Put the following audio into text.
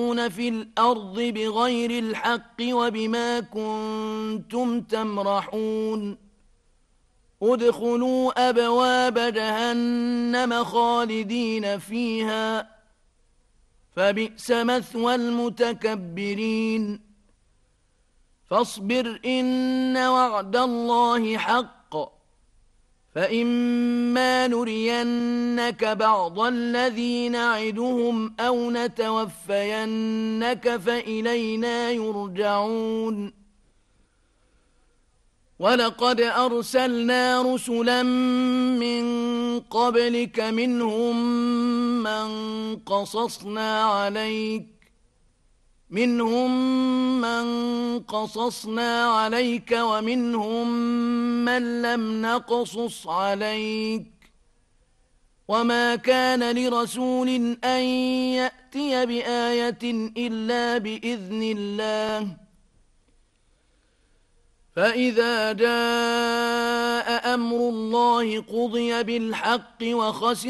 في الأرض بغير الحق وبما كنتم تمرحون ادخلوا أبواب جهنم خالدين فيها فبئس مثوى المتكبرين فاصبر إن وعد الله حق فإما نرينك بعض الذي نعدهم أو نتوفينك فإلينا يرجعون ولقد أرسلنا رسلا من قبلك منهم من قصصنا عليك ومنهم من لم نقصص عليك وما كان لرسول أن يأتي بآية إلا بإذن الله فإذا جاء أمر الله قضي بالحق وخسر